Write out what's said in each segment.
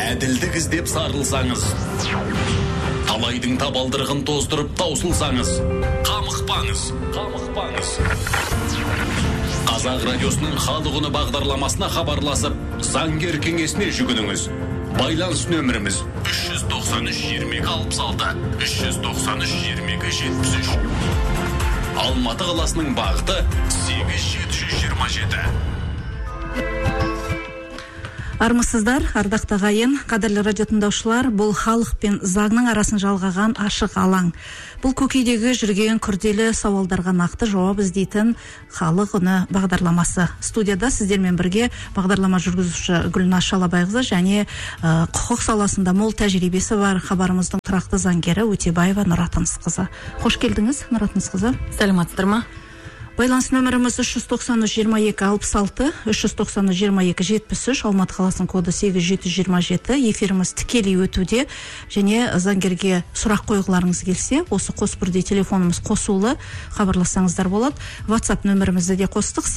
әділдік іздеп сарылсаңыз, талайдың табалдырығын тоздырып таусылсаңыз, қамықпаңыз. Қазақ радиосының халық үні бағдарламасына хабарласып, заңгер кеңесіне жүгініңіз. Байланыс нөміріміз 393-22-66, 393-22-73. Алматы қаласының бағыты 8727. Армысыздар, ардақты ағайын, қадірлі радио тыңдаушылар, бұл халық пен заңның арасын жалғаған ашық алаң. Бұл көкейдегі жүрген күрделі сауалдарға нақты жауап іздейтін халық үні бағдарламасы. Студияда сіздермен бірге бағдарлама жүргізуші Гүлназ Шалабайқызы және құқық саласында мол тәжірибесі бар хабарымыздың тұрақты заңгері Өтебаева Нұратынысқызы. Қош келдіңіз, Нұратынысқызы. Сәлеметсіздер ме? Байланыс нөміріміз 393-22-66, 393-22-73, Алматы қаласының коды 8727, эфиріміз тікелей өтуде, және заңгерге сұрақ қойғыларыңыз келсе, осы қос бірдей телефонымыз қосулы, хабарлассаңыздар болады. WhatsApp нөмірімізді де қостық,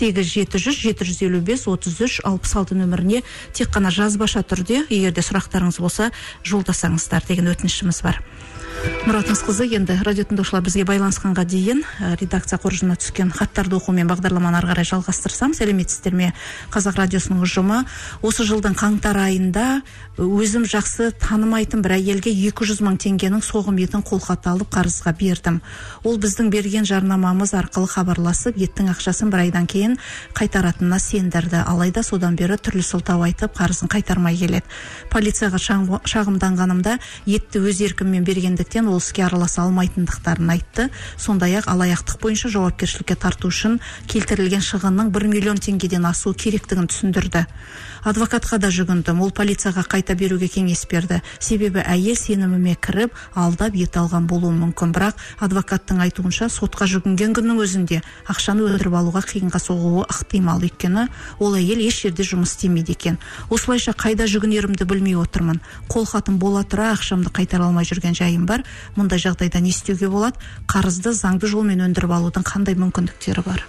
8700-755-33-66 нөміріне тек қана жазбаша түрде, егерде сұрақтарыңыз болса, жолдасаңыздар деген өтінішіміз бар. Нұратынысқызы, енді радио тыңдаушылар бізге байланысқанға дейін редакция қоржынына түскен хаттарды оқумен бағдарламаны ары қарай жалғастырсам. Сәлеметсіздер ме? Қазақ радиосының ұжымы осы жылдың қаңтар айында өзім жақсы танымайтын бір әйелге 200 мың теңгенің соғым етін қолхат алып қарызға бердім. Ол біздің берген жарнамамыз арқылы хабарласып, еттің ақшасын бір айдан кейін қайтаратынына сендірді. Алайда содан бері түрлі сылтау айтып, қарызын қайтармай келеді. Полицияға шағымданғанымда етті өз еркіммен бергендіктен ол іске араласа алмайтындықтарын айтты. Сондай-ақ алаяқтық бойынша жауапкершілікке тарту үшін келтірілген шығынның 1 миллион теңгеден асу керектігін түсіндірді. Адвокатқа да жүгіндім. Ол полицияға қайта беруге кеңес берді. Себебі әйел сеніміме кіріп, алдап ет алған болуы мүмкін. Бірақ адвокаттың айтуынша сотқа жүгінген күннің өзінде ақшаны өндіріп алуға қиынға соғуы ықтимал, өйткені ол әйел еш жерде жұмыс істемейді екен. Осылайша қайда жүгінерімді білмей отырмын. Қолхатым бола тұра ақшамды қайтара алмай жүрген жайым бар. Мұндай жағдайда не істеуге болады? Қарызды заңды жолмен өндіріп алудың қандай мүмкіндіктері бар?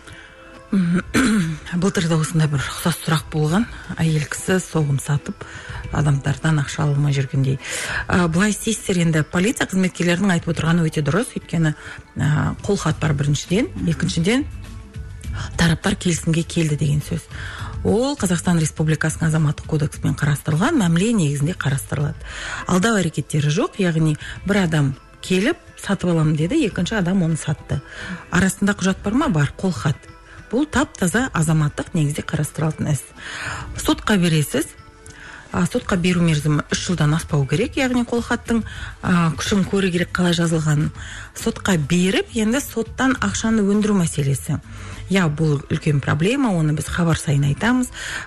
Былтырда осындай бір ұқсас сұрақ болған. Әйел кісі соғым сатып, адамдардан ақша алмай жүргендей. Былай істейсіздер, енді полиция қызметкерлерінің айтып отырғаны өте дұрыс, өйткені қолхат бар біріншіден, екіншіден тараптар келісімге келді деген сөз. Ол Қазақстан Республикасының азаматтық кодексімен қарастырылған, мәміле негізінде қарастырылады. Алдау әрекеттері жоқ, яғни бір адам келіп сатып аламын деді, екінші адам оны сатты. Арасында құжат бар ма? Бар, қолхат. Бұл тап-таза азаматтық негізде қарастырылатын іс. Сотқа бересіз. Сотқа беру мерзімі 3 жылдан аспау керек, яғни қолхаттың күшін көру керек қалай жазылғанын. Сотқа беріп, енді соттан ақшаны өндіру мәселесі. Бұл үлкен проблема, оны біз хабар сайын айтамыз.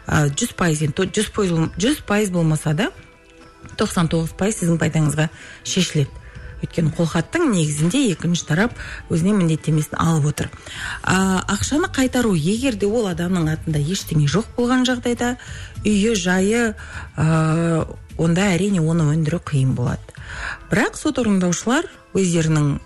100% болмаса да 99% сіздің пайдаңызға шешіледі. Өйткені қолхаттың негізінде екінші тарап өзіне міндеттемесін алып отыр. Ақшаны қайтару, егерде ол адамның атында ештеңе жоқ болған жағдайда, үйі, жайы, онда әрине оны өндіру қиын болады. Бірақ сот орындаушылар өздерінің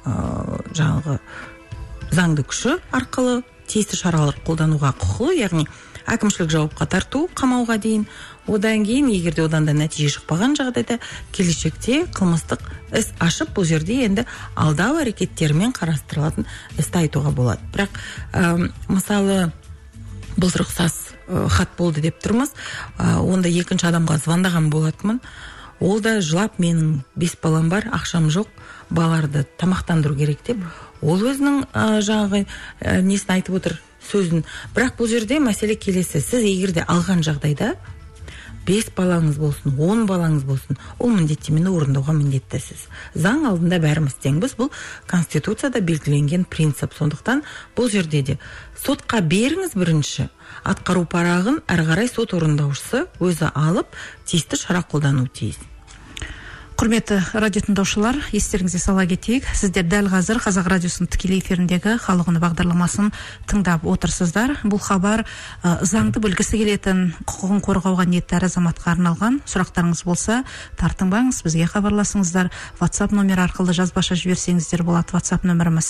заңды күші арқылы тиісті шаралар қолдануға құқылы, яғни әкімшілік жауапқа тарту, қамауға дейін. Одан кейін, егерде одан да нәтиже шықпаған жағдайда, келешекте қылмыстық іс ашып, бұл жерде енді алдау әрекеттерімен қарастырылатын істі айтуға болады. Бірақ мысалы былтыр ұқсас хат болды деп тұрмыз. Онда екінші адамға звондаған болатынмын. Ол да жылап, менің 5 балам бар, ақшам жоқ, балаларды тамақтандыру керек деп. Ол өзінің жаңағы несін айтып отыр, сөзін. Бірақ бұл жерде мәселе келесі. Сіз егерде алған жағдайда 5 балаңыз болсын, 10 балаңыз болсын, ол міндеттемені орындауға міндеттісіз. Заң алдында бәріміз теңбіз. Бұл Конституцияда белгіленген принцип. Сондықтан бұл жерде де сотқа беріңіз бірінші, атқару парағын әрі қарай сот орындаушысы өзі алып, тиісті шара қолдану тиіс. Құрметті радио тыңдаушылар, естеріңізге сала кетейік. Сіздер дәл қазір Қазақ радиосының тікелей эфиріндегі халық үні бағдарламасын тыңдап отырсыздар. Бұл хабар заңды білгісі келетін, құқығын қорғауға ниетті әр азаматқа арналған. Сұрақтарыңыз болса, тартынбаңыз, бізге хабарласыңыздар. WhatsApp номер арқылы жазбаша жіберсеңіздер болады. WhatsApp нөміріміз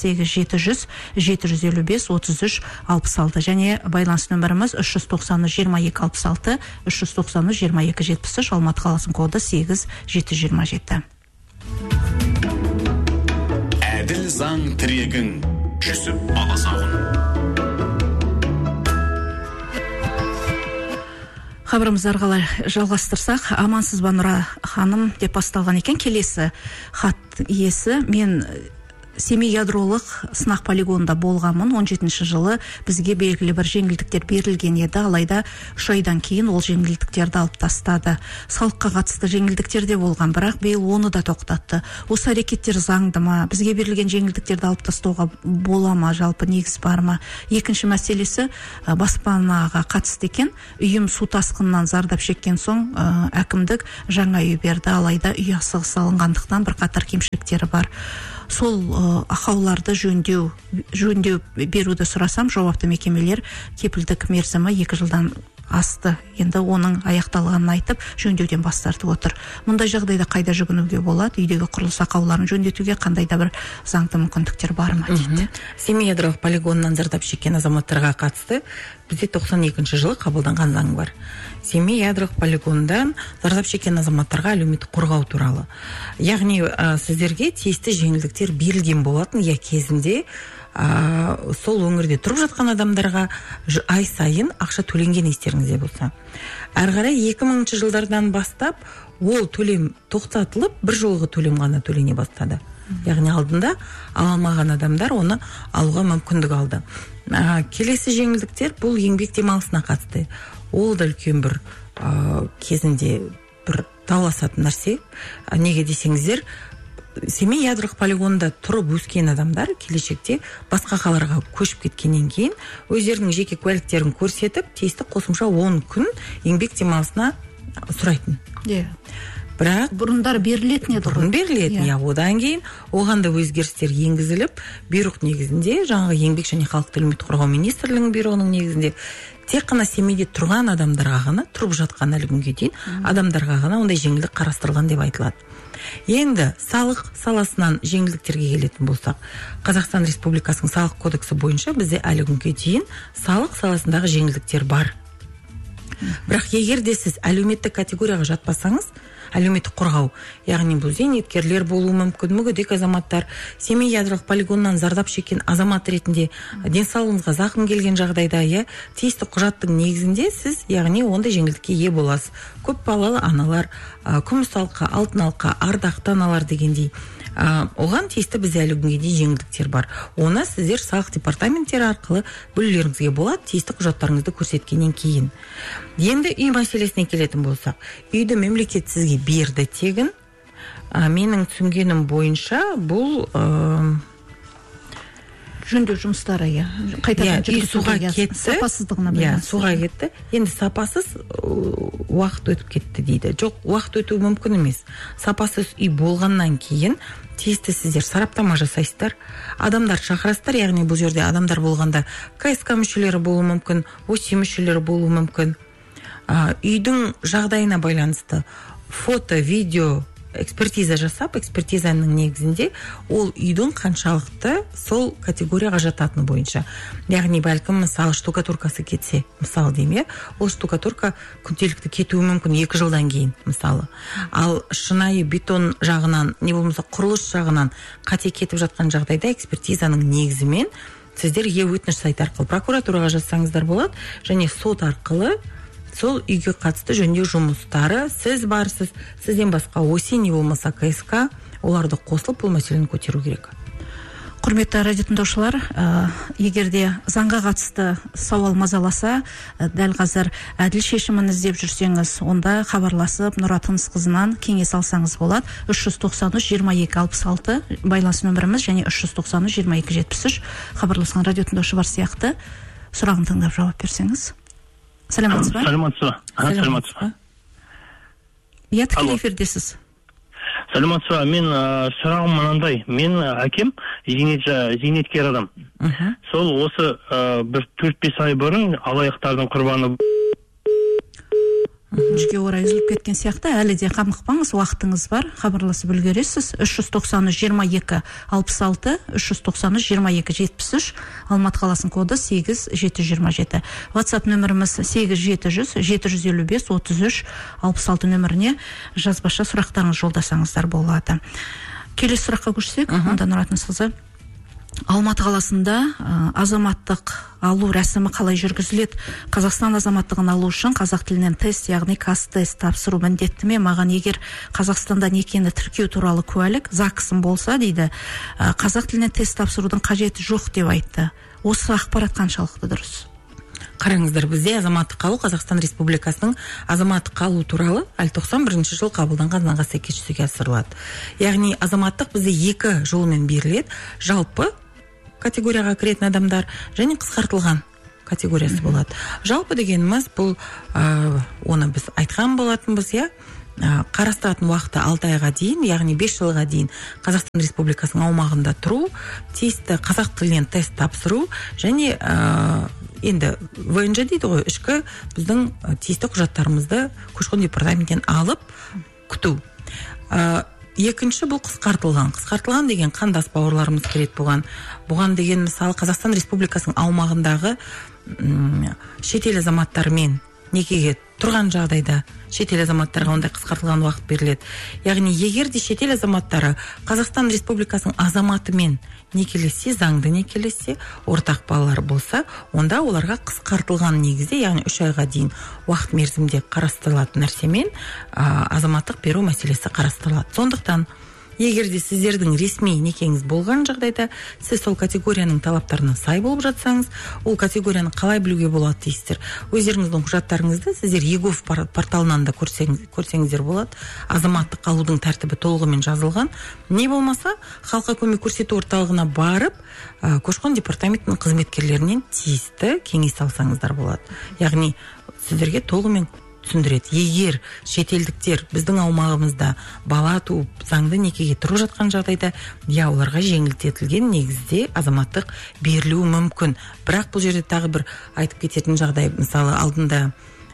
8700-755-33-66 және байланыс нөміріміз 390-22-66, 390-22-73, Алматы қаласының коды 8727. Әділ заң тірегің, Жүсіп Баласағұн. Хабарымызды арқылы жалғастырсақ, амансыз ба Нұра ханым деп басталған екен. Келесі хат иесі: мен Семей ядролық сынақ полигонында болғанмын. 17 жылы бізге белгілі бір жеңілдіктер берілген еді, алайда 3 айдан кейін ол жеңілдіктерді алып тастады. Салыққа қатысты жеңілдіктер де болған, бірақ биыл оны да тоқтатты. Осы әрекеттер заңды ма? Бізге берілген жеңілдіктерді алып тастауға бола ма? Жалпы негіз бар ма? Екінші мәселесі баспанаға қатысты екен. Үйім су тасқынынан зардап шеккен соң әкімдік жаңа үй берді, алайда үй асығыс салынғандықтан бірқатар кемшіліктері бар. Сол ақауларды жөндеу беруді сұрасам, жауапты мекемелер кепілдік мерзімі 2 жылдан асты. Енді оның аяқталғанын айтып, жөндеуден бас тартып отыр. Мұндай жағдайда қайда жүгінуге болады? Үйдегі құрылыс ақауларын жөндетуге қандай да бір заңды мүмкіндіктер бар ма дейді. Семей ядролық полигонынан зардап шеккен азаматтарға қатысты бізде 92 жылы қабылданған заң бар. Семей ядролық полигондан зардап шеккен азаматтарға әлеуметтік қорғау туралы. Яғни сіздерге тиісті жеңілдіктер берілген болатын, кезінде сол өңірде тұрып жатқан адамдарға ай сайын ақша төленген, естеріңізде болса. Әрі қарай 2000 жылдардан бастап ол төлем тоқтатылып, бір жолғы төлем ғана төлене бастады. Яғни алдында ала алмаған адамдар оны алуға мүмкіндік алды. Келесі жеңілдіктер бұл еңбек демалысына қатысты. Ол да үлкен бір кезінде бір дауласатын нәрсе. Неге десеңіздер, Семей ядролық полигонында тұрып өскен адамдар келешекте басқа қаларға көшіп кеткеннен кейін өздерінің жеке куәліктерін көрсетіп, тиісті қосымша 10 күн еңбек демалысына сұрайтын. Бірақ бұрындар берілетін еді. Бұрын берілетін, одан кейін оған да өзгерістер енгізіліп, бұйрық негізінде, жаңағы еңбек және халықты әлеуметтік қорғау министрлігінің бұйрығының негізінде тек қана Семейде тұрған адамдарға ғана, тұрып жатқан әлі күнге дейін адамдарға ғана ондай жеңілдік қарастырылған деп айтылады. Енді салық саласынан жеңілдіктерге келетін болсақ, Қазақстан Республикасының салық кодексі бойынша бізде әлі күнге дейін салық саласындағы жеңілдіктер бар. Бірақ егер де сіз әлеуметтік категорияға жатпасаңыз, әлеуметтік қорғау, яғни бұл зейнеткерлер болуы мүмкін, мүгедек азаматтар, Семей ядролық полигонынан зардап шеккен азамат ретінде денсаулығыңызға зақым келген жағдайда, тиісті құжаттың негізінде сіз, яғни ондай жеңілдікке ие боласыз. Көп балалы аналар, күміс алқа, алтын алқа, ардақты аналар дегендей, оған тиісті бізде әлі күнге дейін жеңілдіктер бар. Оны сіздер салық департаменттері арқылы білулеріңізге болады, тиісті құжаттарыңызды көрсеткеннен кейін. Енді үй мәселесіне келетін болсақ, үйді мемлекет сізге берді тегін. Менің түсінгенім бойынша бұл жөндеу жұмыстары, қайтадан суға кетті, сапасыздығына байланысты. Суға кетті. Енді сапасыз уақыт өтіп кетті дейді. Жоқ, уақыт өтуі мүмкін емес. Сапасыз үй болғаннан кейін тиісті сіздер сараптама жасайсыздар. Адамдар шақырасыздар, яғни бұл жерде адамдар болғанда КСК мүшелері болуы мүмкін, ОСИ мүшелері болуы мүмкін. Үйдің жағдайына байланысты фото, видео экспертиза жасап, экспертизаның негізінде ол үйдің қаншалықты сол категорияға жататыны бойынша. Яғни бәлкім мысалы штукатуркасы кетсе, мысалы деймін, ол штукатурка күнделікті кетуі мүмкін 2 жылдан кейін, мысалы. Ал шынайы бетон жағынан, не болмаса құрылыс жағынан қате кетіп жатқан жағдайда экспертизаның негізімен сіздер өтініш сайт арқылы прокуратураға жазсаңыздар болады, және сот арқылы сол үйге қатысты жөндеу жұмыстары сіз барсыз, сізден басқа ОСИ не болмаса КСК оларды қосылып бұл мәселені көтеру керек. Құрметті радио тыңдаушылар, егерде заңға қатысты сауал мазаласа, дәл қазір әділ шешімін іздеп жүрсеңіз, онда хабарласып Нұра Тынысқызынан кеңес алсаңыз болады. 393-22-66 байланыс нөміріміз және 393-22-73. Хабарласқан радио тыңдаушы бар сияқты сұрағын тыңдап жауап берсеңіз. Саламатсыз ба? Саламатсыз ба? Иә, тікелей эфирдесіз. Саламатсыз, мен сұрағым мынандай. Мен әкем зейнеткер адам. Сол осы бір 4-5 ай бұрын алаяқтардың құрбаны. Жүге орай үзіліп кеткен сияқты, әлі де қамықпаңыз, уақытыңыз бар, хабарласып үлгересіз. 390-22-66, 390-22-73, Алматы қаласының коды 8727. WhatsApp нөміріміз 8700-755-33-66 нөміріне жазбаша сұрақтарыңыз жолдасаңыздар болады. Келесі сұраққа көшсек, онда Нұратын қызы. Алматы қаласында азаматтық алу рәсімі қалай жүргізіледі? Қазақстан азаматтығын алу үшін қазақ тілінен тест, яғни қазтест тапсыру міндетті ме? Маған егер Қазақстанда некені тіркеу туралы куәлік, ЗАГСым болса дейді, қазақ тілінен тест тапсырудың қажеті жоқ деп айтты. Осы ақпарат қаншалықты дұрыс? Қараңыздар, бізде азаматтық алу Қазақстан Республикасының азаматтық алу туралы 91 жыл қабылданған заңға сәйкес жүзеге асырылады. Яғни азаматтық бізде 2 жолмен беріледі. Жалпы категорияға кіретін адамдар және қысқартылған категориясы болады. Жалпы дегеніміз бұл оны біз айтқан болатынбыз, қарастыратын уақыты 6 айға дейін, яғни 5 жылға дейін Қазақстан Республикасының аумағында тұру, тиісті қазақ тілінен тест тапсыру және енді ВНЖ дейді ғой, ішкі біздің тиісті құжаттарымызды көші-қон департаментінен алып күту. Екінші бұл қысқартылған деген қандас бауырларымыз келеді бұған деген мысалы Қазақстан Республикасының аумағындағы шетел азаматтарымен некеге тұрған жағдайда шетел азаматтарға ондай қысқартылған уақыт беріледі. Яғни егер де шетел азаматтары Қазақстан Республикасының азаматымен некелесе, заңды некелесе, ортақ балалар болса, онда оларға қысқартылған негізде, яғни 3 айға дейін уақыт мерзімде қарастырылатын нәрсемен азаматтық беру мәселесі қарастырылады. Сондықтан егер де сіздердің ресми некеңіз болған жағдайда, сіз сол категорияның талаптарына сай болып жатсаңыз, ол категорияны қалай білуге болады дейсіздер. Өздеріңіздің құжаттарыңызды сіздер ЕГОВ порталынан да көрсеңіздер болады. Азаматтық алудың тәртібі толығымен жазылған. Не болмаса, халыққа көмек көрсету орталығына барып, көші-қон департаментінің қызметкерлерінен тиісті кеңес алсаңыздар болады. Яғни сіздерге толығымен түсіндіреді. Егер шетелдіктер біздің аумағымызда бала туып, заңды некеге тұрып жатқан жағдайда, оларға жеңілдетілген негізде азаматтық берілуі мүмкін. Бірақ бұл жерде тағы бір айтып кететін жағдай, мысалы алдында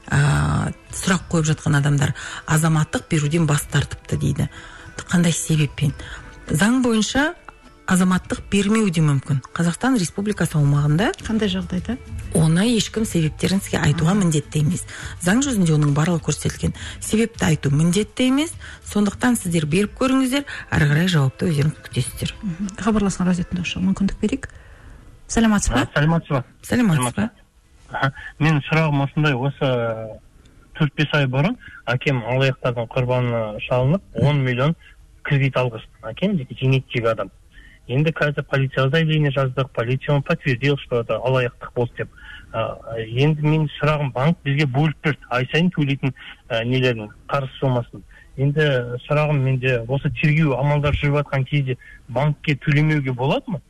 сұрақ қойып жатқан адамдар азаматтық беруден бас тартыпты дейді. Қандай себеппен? Заң бойынша азаматтық бермеуі де мүмкін. Қазақстан Республикасы аумағында қандай жағдайда? Оны ешкім себептерін сізге айтуға міндетті емес. Заң жүзінде оның барлығы көрсетілген. Себепті айту міндетті емес. Сондықтан сіздер беріп көріңіздер, ары қарай жауапты өздеріңіз күтесіздер. Хабарласқан радио тыңдаушыға мүмкіндік берейік. Саламатсыз ба? Саламатсыз ба? Мен сұрағым осындай, осы 4-5 ай бұрын әкем алаяқтардың құрбаны шалынып 10 миллион кредит алғыз. Әкем зейнеткер адам. Енді қазір полицияға заявление жаздық, полиция подтвердил, что это алаяқтық болды деп. Енді мен сұрағым, банк бізге бөліп берді, ай сайын төлейтін нелердің қарыз сомасын. Енді сұрағым, менде осы тергеу амалдар жүріп жатқан кезде банкке төлемеуге болады ма?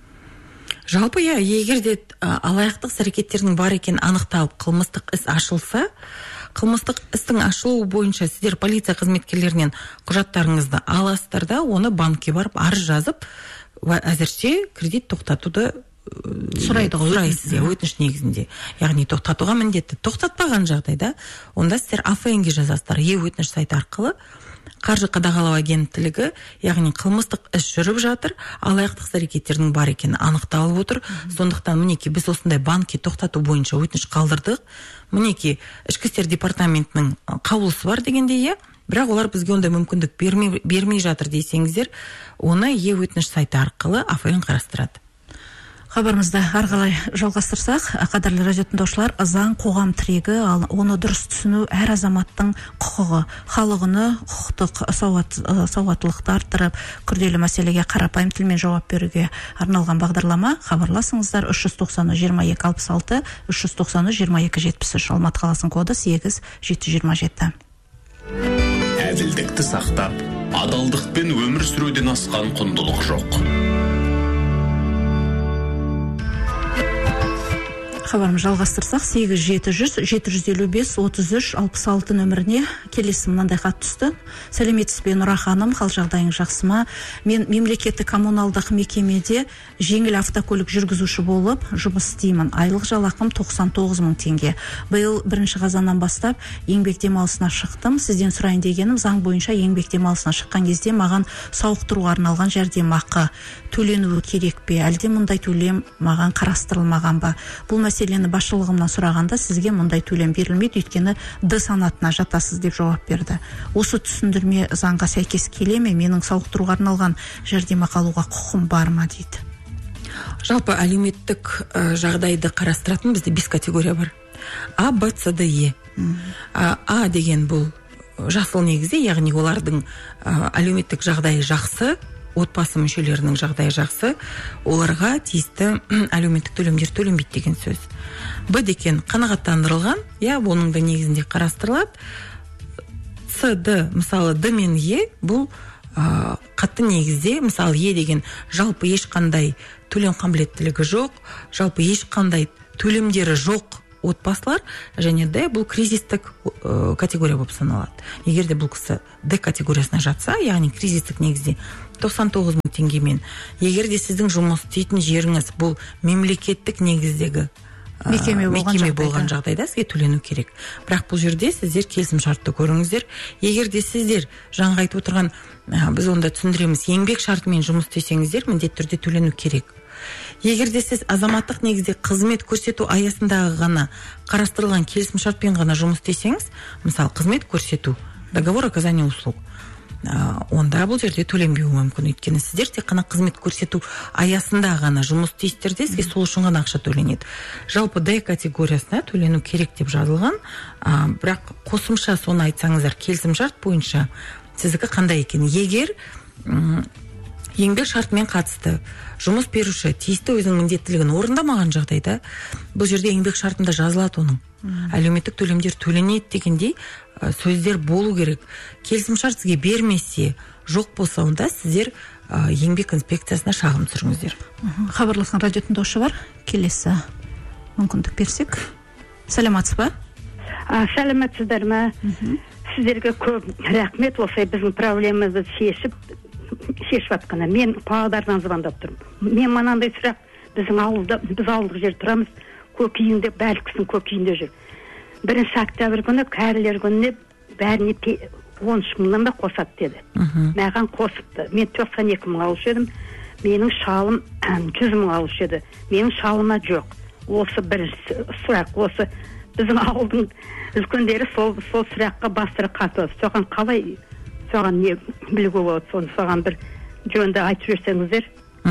Жалпы егер де алаяқтық әрекеттерінің бар екенін анықталып, қылмыстық іс ашылса, қылмыстық істің ашылуы бойынша сіздер полиция қызметкерлерінен құжаттарыңызды аласыздар да, оны банкке барып арыз жазып, әзірше кредит тоқтатуды сұрайсыз, өтініш негізінде. Яғни тоқтатуға міндетті. Тоқтатпаған жағдайда, онда сіздер АФН-ге жазасыздар, өтініш сайты арқылы. Қаржы қадағалау агенттілігі, яғни қылмыстық іс жүріп жатыр, алаяқтық әрекеттердің бар екені анықталып отыр. Сондықтан мінеки біз осындай банкке тоқтату бойынша өтініш қалдырдық. Мінеки ішкі істер департаментінің қаулысы бар дегенде, бірақ олар бізге ондай мүмкіндік бермей жатыр десеңіздер, оны өтініш сайты арқылы АФН қарастырады. Хабарымызды арқалай жалғастырсақ, қадірлі радио тыңдаушылар, заң қоғам тірегі, ал оны дұрыс түсіну әр азаматтың құқығы. Халық үні құқықтық сауаттылықты арттырып, күрделі мәселеге қарапайым тілмен жауап беруге арналған бағдарлама. Хабарласыңыздар 390-22-66, 390-22-73, Алматы қаласының коды 8727. Әділдікті сақтап, адалдықпен өмір сүруден асқан құндылық жоқ. Хабарымызды жалғастырсақ, 8-700-755-33-66 нөміріне келесі мынандай хат түсті. Сәлеметсіз бе Нұра ханым, қал жағдайың жақсы ма? Мен мемлекеттік коммуналдық мекемеде жеңіл автокөлік жүргізуші болып жұмыс істеймін. Айлық жалақым 99 мың теңге. Биыл 1 қазаннан бастап еңбек демалысына шықтым. Сізден сұрайын дегенім, заң бойынша еңбек демалысына шыққан кезде маған сауықтыруға арналған жәрдемақы төленуі керек пе? Әлде мұндай төлем маған қарастырылмаған ба? Бұл мәселені басшылығымнан сұрағанда сізге мұндай төлем берілмейді, өйткені Д санатына жатасыз деп жауап берді. Осы түсіндірме заңға сәйкес келе ме? Менің сауықтыруға арналған жәрдемақы алуға құқым бар ма дейді. Жалпы әлеуметтік жағдайды қарастыратын бізде 5 категория бар. А, Б, С, Д, Е. А деген бұл жасыл негізде, яғни олардың әлеуметтік жағдайы жақсы, отбасы мүшелерінің жағдайы жақсы, оларға тиісті әлеуметтік төлемдер төленбейді деген сөз. Б деген қанағаттандырылған, оның да негізінде қарастырылады. С, Д, мысалы Д мен Е бұл қатты негізде, мысалы Е деген жалпы ешқандай төлем қабілеттілігі жоқ, жалпы ешқандай төлемдері жоқ отбасылар, және Д бұл кризистік категория болып саналады. Егер де бұл кісі Д категориясына жатса, яғни кризистік негізде 99 мың теңгемен, егер де сіздің жұмыс істейтін жеріңіз бұл мемлекеттік негіздегі мекеме болған жағдайда сізге төлену керек. Бірақ бұл жерде сіздер келісім шартты көріңіздер. Егер де сіздер жаңға айтып отырған, біз онда түсіндіреміз, еңбек шартымен жұмыс істесеңіздер, міндетті түрде төлену керек. Егер де сіз азаматтық негізде қызмет көрсету аясындағы ғана қарастырылған келісім шартпен ғана жұмыс істесеңіз, мысалы қызмет көрсету, договор оказания услуг, онда бұл жерде төленбеуі мүмкін. Өйткені сіздер тек қана қызмет көрсету аясында ғана жұмыс істейсіздер де, сізге сол үшін ғана ақша төленеді. Жалпы Д категориясына төлену керек деп жазылған, бірақ қосымша соны айтсаңыздар, келісім шарт бойынша сіздікі қандай екен? Егер еңбек шартымен қатысты жұмыс беруші тиісті өзінің міндеттілігін орындамаған жағдайда, бұл жерде еңбек шартында жазылады оның. Әлеуметтік төлемдер төленеді дегендей сөздер болу керек. Келісім шарт сізге бермесе, жоқ болса, онда сіздер еңбек инспекциясына шағым түсіріңіздер. Хабарласқан радио тыңдаушы бар. Келесі мүмкіндік берсек. Сәлеметсіз ба? Сәлеметсіздер ме? Сіздерге көп рахмет, осылай біздің проблемамызды шешіп жатқаны. Мен Павлодардан звондап тұрмын. Мен мынандай сұрақ, біздің ауылда, біз ауылдық жер тұрамыз, көкейінде, бәлкісін көкейінде жүр. 1 октябрь күні, кәрілер күніне бәріне 13 мыңнан да қосады деді. Маған қосыпты. Мен 92 мың алушы едім. Менің шалым 100 мың алушы еді. Менің шалыма жоқ. Осы бірінші сұрақ, осы біздің ауылдың үлкендері сол сұраққа бастыры қатылды. Соған қалай, соған не білуге болады, соған бір жөнді айтып жүрсеңіздер.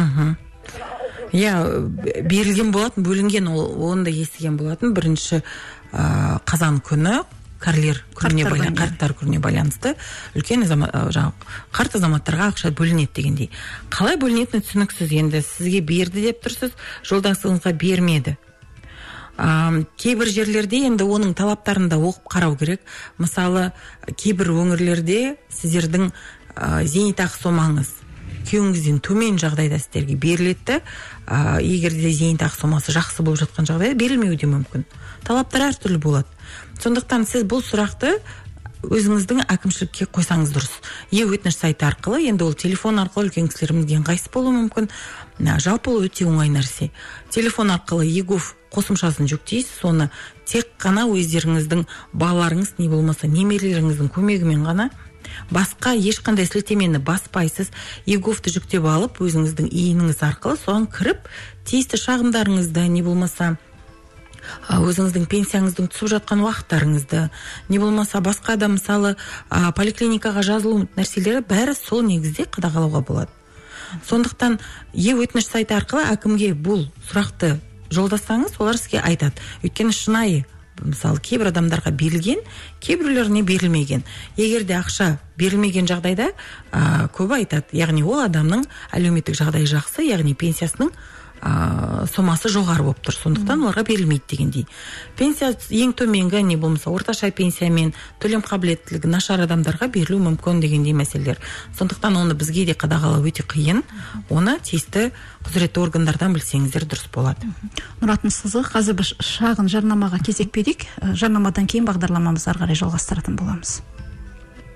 Берілген болатын, бөлінген, оны да естіген болатын. 1 қазан күні қарттар күніне байланысты үлкен қарт азаматтарға ақша бөлінеді дегендей. Қалай бөлінетіні түсініксіз, енді сізге берді деп тұрсыз, жолдасыңызға бермеді. Кейбір жерлерде енді оның талаптарын да оқып қарау керек. Мысалы, кейбір өңірлерде сіздердің зейнетақы сомаңыз күйеуіңізден төмен жағдайда сіздерге беріледі. Егер де зейнетақы сомасы жақсы болып жатқан жағдайда берілмеуі де мүмкін. Талаптар әртүрлі болады. Сондықтан сіз бұл сұрақты өзіңіздің әкімшілікке қойсаңыз дұрыс. Өтініш сайты арқылы, енді ол телефон арқылы үлкен кісілерімізге ыңғайсыз болуы мүмкін. Жалпы ол өте оңай нәрсе. Телефон арқылы егов қосымшасын жүктейсіз, соны тек қана өздеріңіздің балаларыңыз, не болмаса немерелеріңіздің көмегімен ғана, басқа ешқандай сілтемені баспайсыз, еговты жүктеп алып, өзіңіздің иініңіз арқылы соған кіріп, тиісті шағымдарыңызды, не болмаса өзіңіздің пенсияңыздың түсіп жатқан уақыттарыңызды, не болмаса басқа да, мысалы, поликлиникаға жазылу нәрселері бәрі сол негізде қадағалауға болады. Сондықтан өтініш сайты арқылы әкімге бұл сұрақты жолдасаңыз, олар сізге айтады. Өйткені шынайы, мысалы, кейбір адамдарға берілген, кейбіреулеріне берілмеген. Егер де ақша берілмеген жағдайда көбі айтады, яғни ол адамның әлеуметтік жағдайы жақсы, яғни пенсиясының сомасы жоғары болып тұр, сондықтан оларға берілмейді дегендей. Пенсия ең төменгі не болмаса орташа пенсиямен төлем қабілеттілігі нашар адамдарға берілу мүмкін дегендей мәселелер. Сондықтан оны бізге де қадағалау өте қиын. Оны тиісті құзыретті органдардан білсеңіздер дұрыс болады. Мұрат Мысқызы, қазір біз шағын жарнамаға кезек берейік. Жарнамадан кейін бағдарламамызды ары қарай жалғастыратын боламыз.